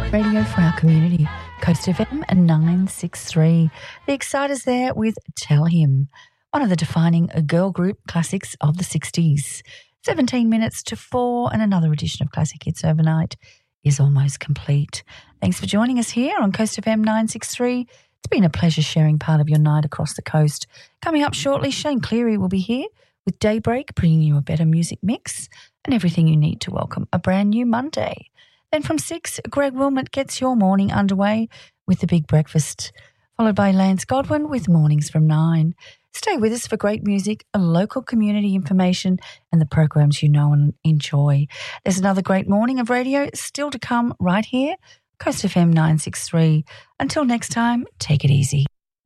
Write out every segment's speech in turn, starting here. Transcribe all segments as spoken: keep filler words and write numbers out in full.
Radio for our community. Coast F M nine sixty-three. The Exciters there with Tell Him, one of the defining girl group classics of the sixties. seventeen minutes to four and another edition of Classic Hits Overnight is almost complete. Thanks for joining us here on Coast F M nine sixty-three. It's been a pleasure sharing part of your night across the coast. Coming up shortly, Shane Cleary will be here with Daybreak, bringing you a better music mix and everything you need to welcome a brand new Monday. Then from six, Greg Wilmot gets your morning underway with the Big Breakfast, followed by Lance Godwin with Mornings from nine. Stay with us for great music, local community information and the programs you know and enjoy. There's another great morning of radio still to come right here, Coast F M nine sixty-three. Until next time, take it easy.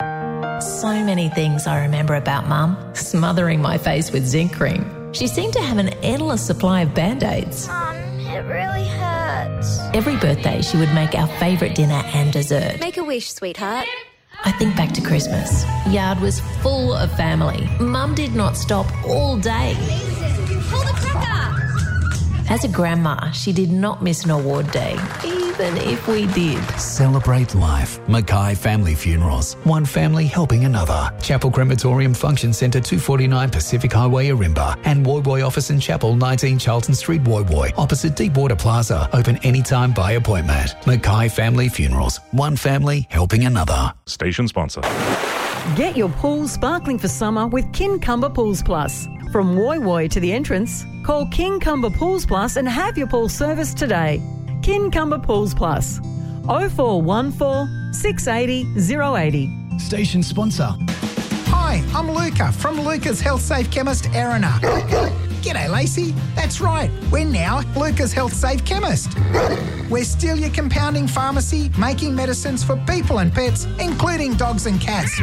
So many things I remember about Mum. Smothering my face with zinc cream. She seemed to have an endless supply of Band-Aids. Mum, it really hurts. Every birthday she would make our favourite dinner and dessert. Make a wish, sweetheart. I think back to Christmas. Yard was full of family. Mum did not stop all day. Pull the cracker! As a grandma, she did not miss an award day, even if we did. Celebrate life. Mackay Family Funerals. One family helping another. Chapel Crematorium Function Centre, two forty-nine Pacific Highway, Arimba. And Woy Woy Office and Chapel, nineteen Charlton Street, Woy Woy. Opposite Deepwater Plaza. Open anytime by appointment. Mackay Family Funerals. One family helping another. Station sponsor. Get your pool sparkling for summer with Kincumber Pools Plus. From Woy Woy to the entrance, call Kincumber Pools Plus and have your pool serviced today. Kincumber Pools Plus. oh four one four, six eight zero, oh eight oh. Station sponsor. Hi, I'm Luca from Luca's Health Safe Chemist, Erina. G'day, Lacey. That's right. We're now Luca's Health Safe Chemist. We're still your compounding pharmacy, making medicines for people and pets, including dogs and cats.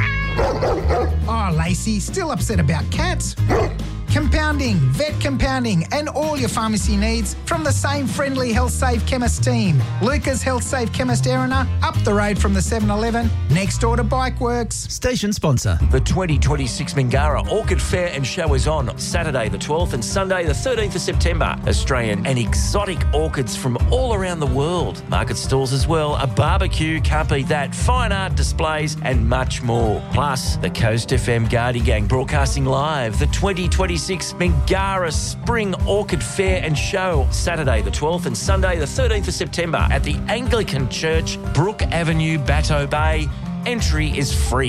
Oh, Lacey, still upset about cats? Compounding, vet compounding and all your pharmacy needs from the same friendly Health Safe Chemist team. Luca's Health Safe Chemist, Erina, up the road from the seven eleven, next door to Bike Works. Station sponsor. The twenty twenty-six Mingara Orchid Fair and Show is on Saturday the twelfth and Sunday the thirteenth of September. Australian and exotic orchids from all around the world. Market stalls as well, a barbecue, can't beat that, fine art displays and much more. Plus, the Coast F M Guardy Gang broadcasting live the twenty twenty-six Mingara Spring Orchid Fair and Show, Saturday the twelfth and Sunday the thirteenth of September at the Anglican Church, Brook Avenue, Bateau Bay. Entry is free.